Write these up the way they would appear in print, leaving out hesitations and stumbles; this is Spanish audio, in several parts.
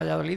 Valladolid,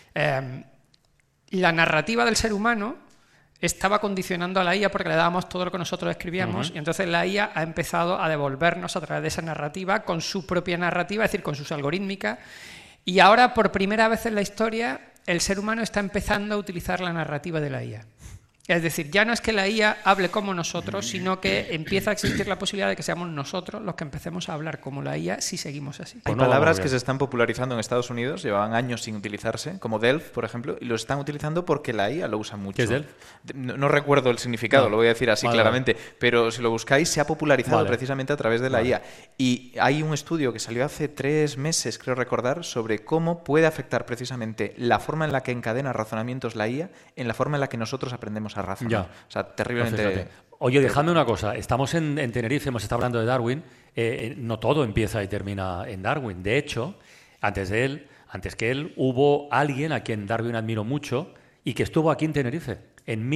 la narrativa del ser humano estaba condicionando a la IA porque le dábamos todo lo que nosotros escribíamos, y entonces la IA ha empezado a devolvernos a través de esa narrativa con su propia narrativa, es decir, con sus algorítmicas, y ahora por primera vez en la historia el ser humano está empezando a utilizar la narrativa de la IA. Es decir, ya no es que la IA hable como nosotros, sino que empieza a existir la posibilidad de que seamos nosotros los que empecemos a hablar como la IA si seguimos así. Hay palabras que se están popularizando en Estados Unidos, llevaban años sin utilizarse, como Delf, por ejemplo, y lo están utilizando porque la IA lo usa mucho. ¿Qué es Delf? No recuerdo el significado, lo voy a decir así claramente, pero si lo buscáis se ha popularizado precisamente a través de la IA. Y hay un estudio que salió hace 3 meses, creo recordar, sobre cómo puede afectar precisamente la forma en la que encadena razonamientos la IA en la forma en la que nosotros aprendemos a razonar. Ya. O sea, terriblemente... Oye, dejadme una cosa. Estamos en Tenerife, hemos estado hablando de Darwin. No todo empieza y termina en Darwin. De hecho, antes que él, hubo alguien a quien Darwin admiró mucho y que estuvo aquí en Tenerife en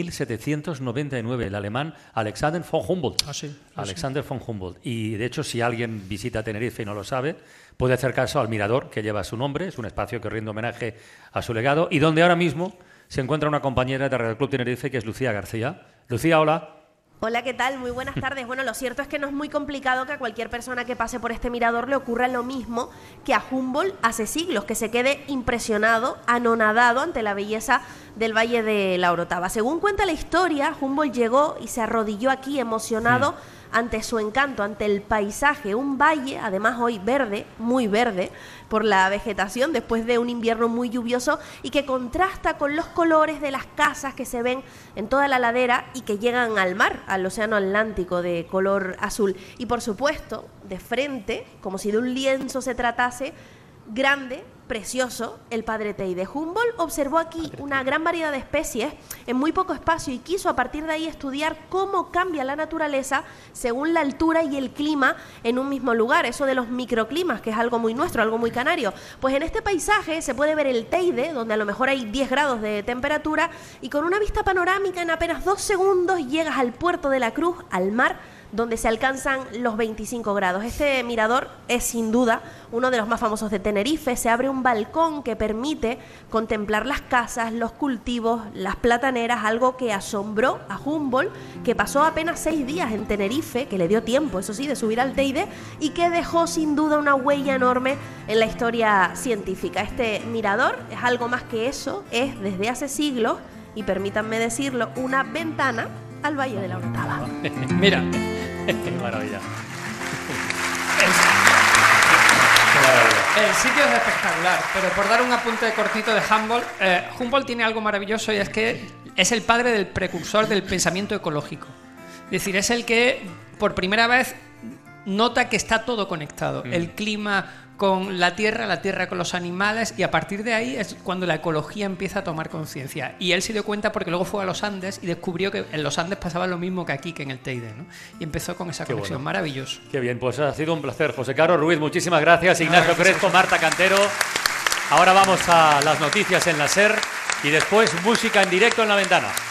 1799, el alemán Alexander von Humboldt. Alexander von Humboldt. Y de hecho, si alguien visita Tenerife y no lo sabe, puede hacer caso al mirador que lleva su nombre. Es un espacio que rinde homenaje a su legado y donde ahora mismo se encuentra una compañera de Radio Club Tenerife que es Lucía García. Lucía, hola. Hola, ¿qué tal? Muy buenas tardes. Bueno, lo cierto es que no es muy complicado que a cualquier persona que pase por este mirador le ocurra lo mismo que a Humboldt hace siglos, que se quede impresionado, anonadado ante la belleza del Valle de la Orotava. Según cuenta la historia, Humboldt llegó y se arrodilló aquí emocionado ante su encanto, ante el paisaje, un valle, además hoy verde, muy verde, por la vegetación después de un invierno muy lluvioso y que contrasta con los colores de las casas que se ven en toda la ladera y que llegan al mar, al océano Atlántico de color azul. Y por supuesto, de frente, como si de un lienzo se tratase, grande, precioso, el Padre Teide. Humboldt observó aquí una gran variedad de especies en muy poco espacio y quiso a partir de ahí estudiar cómo cambia la naturaleza según la altura y el clima en un mismo lugar, eso de los microclimas, que es algo muy nuestro, algo muy canario. Pues en este paisaje se puede ver el Teide, donde a lo mejor hay 10 grados de temperatura, y con una vista panorámica en apenas 2 segundos llegas al puerto de la Cruz, al mar, donde se alcanzan los 25 grados. Este mirador es sin duda uno de los más famosos de Tenerife. Se abre un balcón que permite contemplar las casas, los cultivos, las plataneras, algo que asombró a Humboldt, que pasó apenas 6 días en Tenerife, que le dio tiempo, eso sí, de subir al Teide, y que dejó sin duda una huella enorme en la historia científica. Este mirador es algo más que eso, es desde hace siglos, y permítanme decirlo, una ventana al Valle de la Orotava. Mira, ¡Qué maravilla! El sitio es espectacular, pero por dar un apunte cortito de Humboldt, Humboldt tiene algo maravilloso y es que es el padre del precursor del pensamiento ecológico. Es decir, es el que por primera vez nota que está todo conectado. El clima con la tierra con los animales, y a partir de ahí es cuando la ecología empieza a tomar conciencia. Y él se dio cuenta porque luego fue a los Andes y descubrió que en los Andes pasaba lo mismo que aquí, que en el Teide, ¿no? Y empezó con esa conexión. Bueno. Maravilloso. Qué bien, pues ha sido un placer. José Carlos Ruiz, muchísimas gracias. Ignacio Crespo, Marta Cantero. Ahora vamos a las noticias en la SER y después música en directo en La Ventana.